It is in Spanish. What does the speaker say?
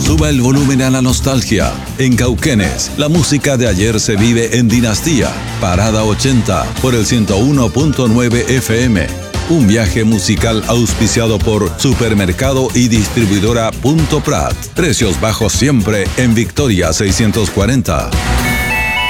Suba el volumen a la nostalgia. En Cauquenes, la música de ayer se vive en Dinastía. Parada 80 por el 101.9 FM. Un viaje musical auspiciado por Supermercado y Distribuidora Punto Prat. Precios bajos siempre en Victoria 640.